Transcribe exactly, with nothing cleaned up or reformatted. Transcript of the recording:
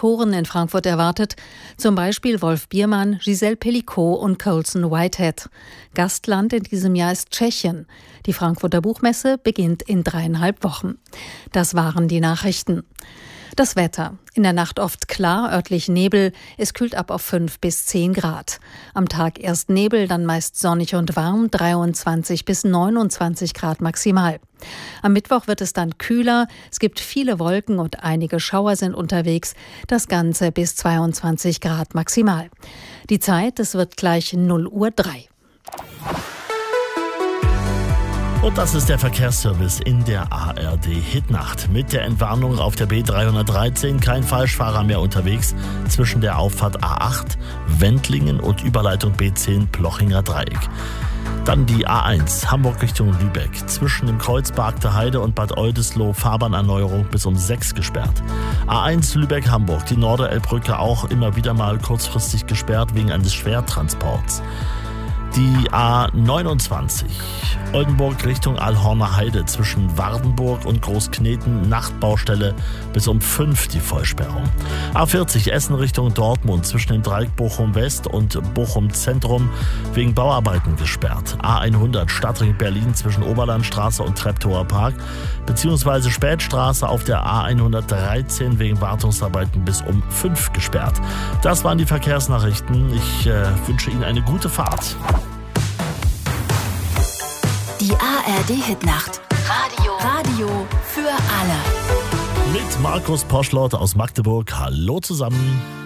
Moderatoren in Frankfurt erwartet. Zum Beispiel Wolf Biermann, Giselle Pellicot und Colson Whitehead. Gastland in diesem Jahr ist Tschechien. Die Frankfurter Buchmesse beginnt in dreieinhalb Wochen. Das waren die Nachrichten. Das Wetter. In der Nacht oft klar, örtlich Nebel. Es kühlt ab auf fünf bis zehn Grad. Am Tag erst Nebel, dann meist sonnig und warm, dreiundzwanzig bis neunundzwanzig Grad maximal. Am Mittwoch wird es dann kühler. Es gibt viele Wolken und einige Schauer sind unterwegs. Das Ganze bis zweiundzwanzig Grad maximal. Die Zeit, es wird gleich null Uhr drei. Und das ist der Verkehrsservice in der A R D-Hitnacht. Mit der Entwarnung auf der B dreihundertdreizehn kein Falschfahrer mehr unterwegs zwischen der Auffahrt A acht, Wendlingen und Überleitung B zehn Plochinger Dreieck. Dann die A eins, Hamburg Richtung Lübeck. Zwischen dem Kreuz Barkter Heide und Bad Oldesloe Fahrbahnerneuerung bis um sechs gesperrt. A eins Lübeck-Hamburg, die Norderelbbrücke auch immer wieder mal kurzfristig gesperrt wegen eines Schwertransports. Die A neunundzwanzig, Oldenburg Richtung Alhorner Heide zwischen Wardenburg und Großkneten, Nachtbaustelle bis um fünf die Vollsperrung. A vierzig, Essen Richtung Dortmund zwischen dem Dreieck Bochum West und Bochum Zentrum wegen Bauarbeiten gesperrt. A hundert, Stadtring Berlin zwischen Oberlandstraße und Treptower Park beziehungsweise Spätstraße auf der A hundertdreizehn wegen Wartungsarbeiten bis um fünf gesperrt. Das waren die Verkehrsnachrichten. Ich äh, wünsche Ihnen eine gute Fahrt. Die A R D-Hitnacht. Radio. Radio für alle. Mit Markus Poschlott aus Magdeburg. Hallo zusammen.